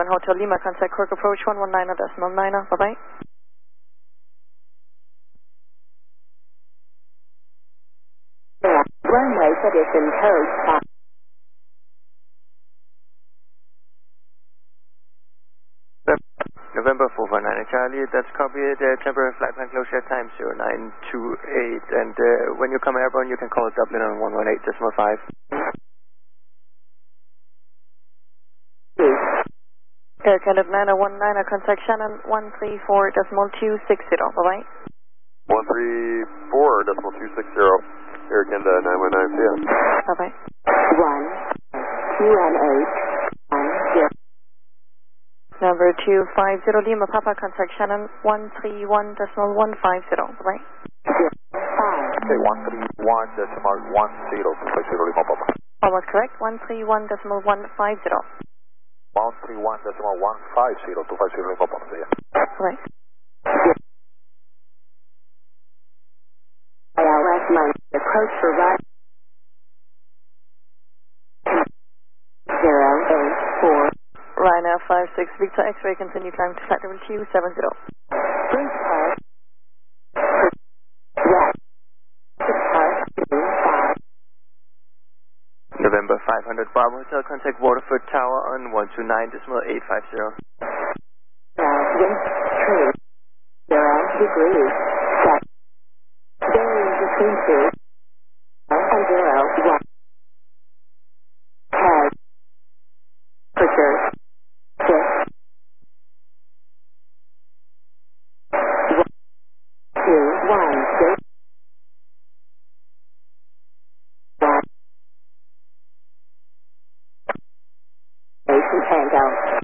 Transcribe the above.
Hotel Lima, contact Cork Approach 119.9er, bye-bye. Runway Edition code 5. November 449 Charlie, that's copied. Temporary flight plan closure time 0928. And when you come airborne, you can call Dublin on 118.5. Air Canada 919, contact Shannon 134.260, bye-bye. 134.260, Air Canada 919, see ya. Bye-bye. 1, 218, 10. Number 250 Lima Papa, contact Shannon 131.150, bye-bye. 5. Okay, 131.10250 Lima Papa. Almost correct, 131.150. 131.150 Lima Papa, see ya. Right. ILS Mike, approach for right. 084. Ryanair 56 Victor X-ray, continue climb to flight level 270. Bridge Park. West. Park 5. November 500 Bravo Hotel, contact Waterford Tower on 129.850. Wind true. 0 degrees. Set. Bearing between 2 and 0, 1. Head. Pressure. 6. 1, 2, 1, 6. 1. Station Tango.